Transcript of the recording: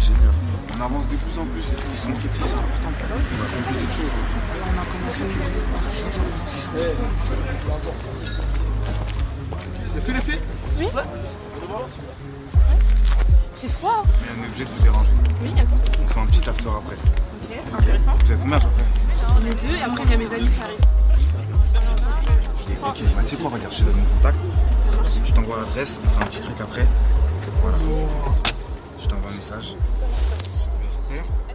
génial. On avance de plus en plus, ils sont critiques, c'est important. On va compléter quelque chose. Alors on a commencé C'est fait les filles? Oui. C'est froid. Mais on est obligé de vous déranger. Oui, d'accord. On fait un petit after après. Ok, intéressant. Vous êtes combien après? On est deux et après il y a mes amis qui arrivent. Ok, bah, tu sais quoi, regarde, je te donne mon contact. Je t'envoie l'adresse, on fait un petit truc après. Voilà. Je t'envoie un message. Super.